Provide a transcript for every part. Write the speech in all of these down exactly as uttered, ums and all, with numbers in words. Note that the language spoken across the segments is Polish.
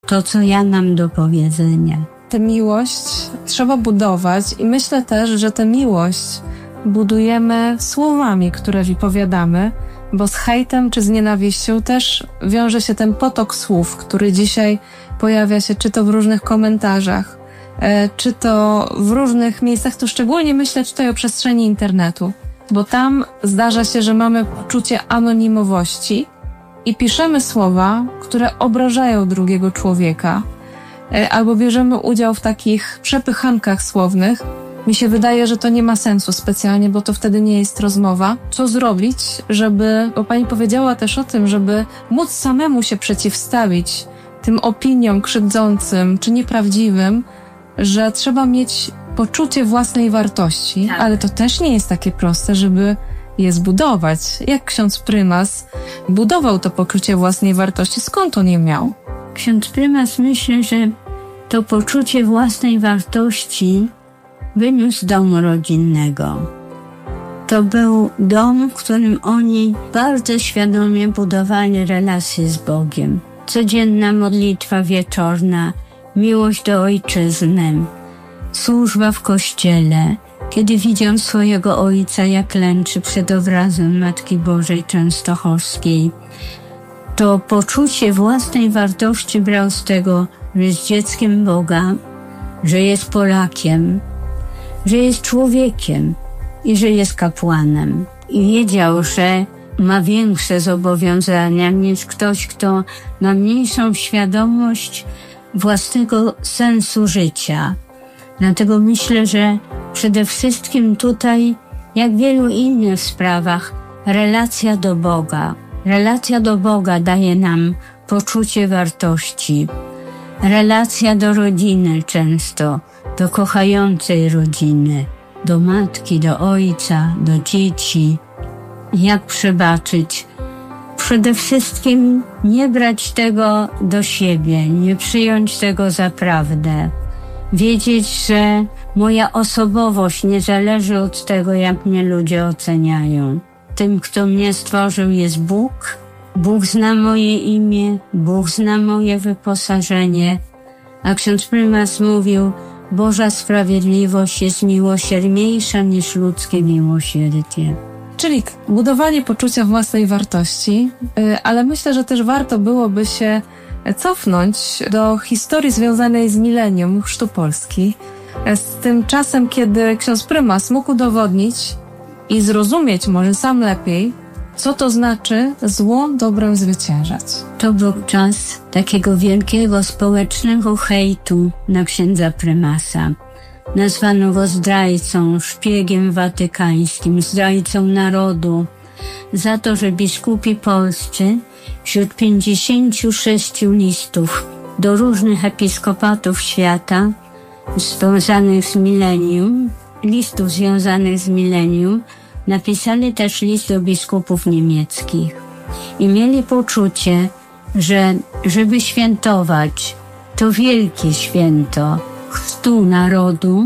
to, co ja mam do powiedzenia. Tę miłość trzeba budować i myślę też, że tę miłość budujemy słowami, które wypowiadamy, bo z hejtem czy z nienawiścią też wiąże się ten potok słów, który dzisiaj pojawia się czy to w różnych komentarzach, czy to w różnych miejscach. Tu szczególnie myślę tutaj o przestrzeni internetu, bo tam zdarza się, że mamy poczucie anonimowości i piszemy słowa, które obrażają drugiego człowieka, albo bierzemy udział w takich przepychankach słownych. Mi się wydaje, że to nie ma sensu specjalnie, bo to wtedy nie jest rozmowa. Co zrobić, żeby, bo pani powiedziała też o tym, żeby móc samemu się przeciwstawić tym opiniom krzywdzącym czy nieprawdziwym, że trzeba mieć poczucie własnej wartości, tak. Ale to też nie jest takie proste, żeby je zbudować. Jak ksiądz prymas budował to poczucie własnej wartości? Skąd on je miał? Ksiądz prymas, myślę, że to poczucie własnej wartości wyniósł z domu rodzinnego. To był dom, w którym oni bardzo świadomie budowali relacje z Bogiem. Codzienna modlitwa wieczorna, miłość do ojczyzny, służba w kościele. Kiedy widział swojego ojca, jak klęczy przed obrazem Matki Bożej Częstochowskiej, to poczucie własnej wartości brał z tego, że jest dzieckiem Boga, że jest Polakiem, że jest człowiekiem i że jest kapłanem. I wiedział, że ma większe zobowiązania niż ktoś, kto ma mniejszą świadomość własnego sensu życia. Dlatego myślę, że przede wszystkim tutaj, jak w wielu innych sprawach, relacja do Boga. Relacja do Boga daje nam poczucie wartości. Relacja do rodziny często, do kochającej rodziny, do matki, do ojca, do dzieci. Jak przebaczyć? Przede wszystkim nie brać tego do siebie, nie przyjąć tego za prawdę. Wiedzieć, że moja osobowość nie zależy od tego, jak mnie ludzie oceniają. Tym, kto mnie stworzył, jest Bóg. Bóg zna moje imię, Bóg zna moje wyposażenie. A ksiądz prymas mówił, Boża sprawiedliwość jest miłosierniejsza niż ludzkie miłosierdzie. Czyli budowanie poczucia własnej wartości, ale myślę, że też warto byłoby się cofnąć do historii związanej z milenium chrztu Polski, z tym czasem, kiedy ksiądz prymas mógł udowodnić i zrozumieć może sam lepiej, co to znaczy zło dobrem zwyciężać. To był czas takiego wielkiego społecznego hejtu na księdza prymasa. Nazwano go zdrajcą, szpiegiem watykańskim, zdrajcą narodu, za to, że biskupi polscy wśród pięćdziesięciu sześciu listów do różnych episkopatów świata związanych z milenium, listów związanych z milenium, napisali też list do biskupów niemieckich i mieli poczucie, że żeby świętować to wielkie święto chrztu narodu,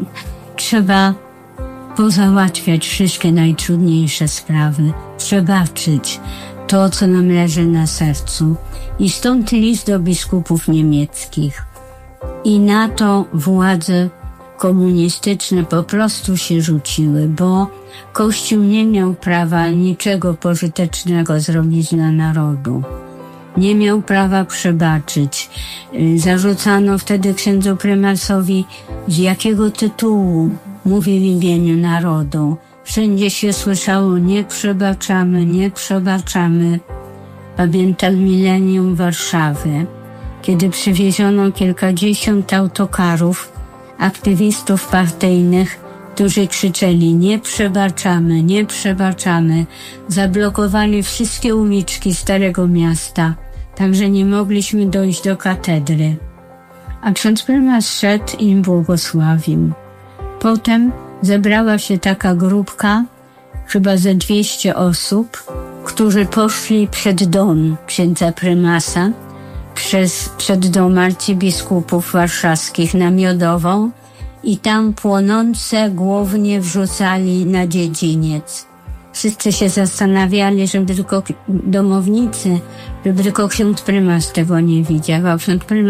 trzeba pozałatwiać wszystkie najtrudniejsze sprawy, przebaczyć to, co nam leży na sercu. I stąd list do biskupów niemieckich. I na to władze komunistyczne po prostu się rzuciły, bo Kościół nie miał prawa niczego pożytecznego zrobić dla narodu. Nie miał prawa przebaczyć. Zarzucano wtedy księdzu prymasowi, z jakiego tytułu mówi w imieniu narodu. Wszędzie się słyszało, nie przebaczamy, nie przebaczamy. Pamiętam milenium Warszawy, kiedy przywieziono kilkadziesiąt autokarów aktywistów partyjnych, którzy krzyczeli, nie przebaczamy, nie przebaczamy. Zablokowali wszystkie uliczki Starego Miasta, także nie mogliśmy dojść do katedry. A ksiądz prymas szedł i im błogosławił. Potem zebrała się taka grupka, chyba ze dwieście osób, którzy poszli przed dom księdza prymasa, przez, przed dom arcybiskupów warszawskich na Miodową i tam płonące głownie wrzucali na dziedziniec. Wszyscy się zastanawiali, żeby tylko domownicy, żeby tylko ksiądz prymas tego nie widział, a ksiądz prymas